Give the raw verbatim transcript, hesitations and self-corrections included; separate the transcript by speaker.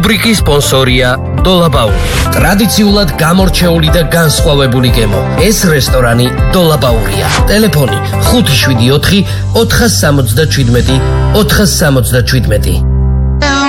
Speaker 1: რუბრიკის სპონსორია დოლაბაური. ტრადიციულად გამორჩეული და განსხვავებული გემო. ეს რესტორანი დოლაბაურია. ტელეფონი ხუთი შვიდი ოთხი ოთხას სამოცდაჩვიდმეტი ოთხას სამოცდაჩვიდმეტი.